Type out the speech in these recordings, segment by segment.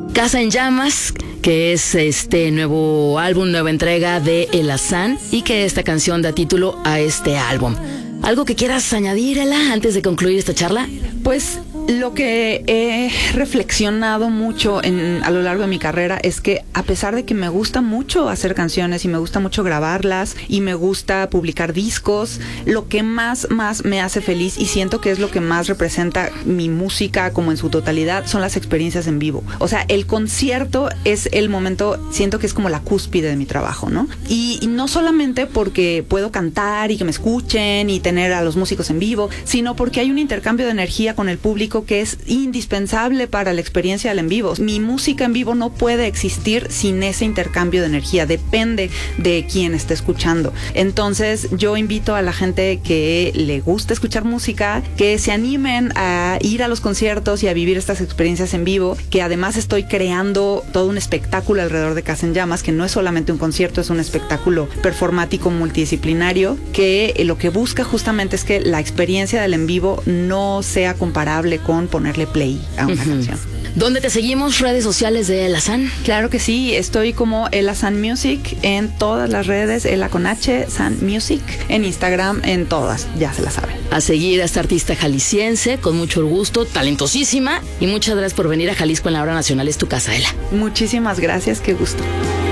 Casa en Llamas, que es este nuevo álbum, nueva entrega de El Azán, y que esta canción da título a este álbum. ¿Algo que quieras añadir, Ela, antes de concluir esta charla? Pues lo que he reflexionado mucho a lo largo de mi carrera es que, a pesar de que me gusta mucho hacer canciones y me gusta mucho grabarlas y me gusta publicar discos, lo que más me hace feliz, y siento que es lo que más representa mi música como en su totalidad, son las experiencias en vivo. O sea, el concierto es el momento, siento que es como la cúspide de mi trabajo, ¿no? Y no solamente porque puedo cantar y que me escuchen y tener a los músicos en vivo, sino porque hay un intercambio de energía con el público que es indispensable para la experiencia del en vivo. Mi música en vivo no puede existir sin ese intercambio de energía, depende de quién esté escuchando. Entonces yo invito a la gente que le gusta escuchar música, que se animen a ir a los conciertos y a vivir estas experiencias en vivo, que además estoy creando todo un espectáculo alrededor de Casa en Llamas, que no es solamente un concierto, es un espectáculo performático multidisciplinario, que lo que busca justamente es que la experiencia del en vivo no sea comparable con ponerle play a una canción. ¿Dónde te seguimos? ¿Redes sociales de El Azán? Claro que sí, estoy como El Azán Music en todas las redes, Ela con H, San Music, en Instagram, en todas, ya se la saben. A seguir a esta artista jalisciense, con mucho gusto, talentosísima, y muchas gracias por venir a Jalisco en la Hora Nacional, es tu casa, Ela. Muchísimas gracias, qué gusto.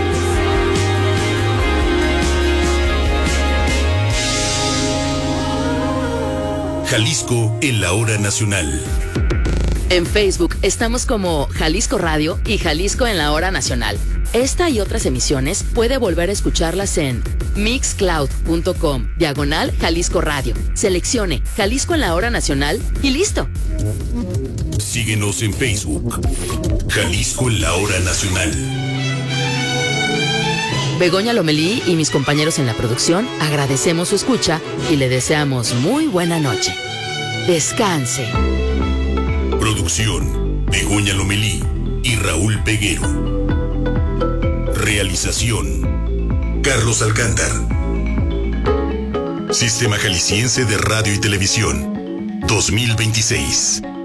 Jalisco en la Hora Nacional. En Facebook estamos como Jalisco Radio y Jalisco en la Hora Nacional. Esta y otras emisiones puede volver a escucharlas en mixcloud.com/Jalisco Radio. Seleccione Jalisco en la Hora Nacional y listo. Síguenos en Facebook. Jalisco en la Hora Nacional. Begoña Lomelí y mis compañeros en la producción agradecemos su escucha y le deseamos muy buena noche. Descanse. Producción: Begoña Lomelí y Raúl Peguero. Realización: Carlos Alcántar. Sistema Jalisciense de Radio y Televisión 2026.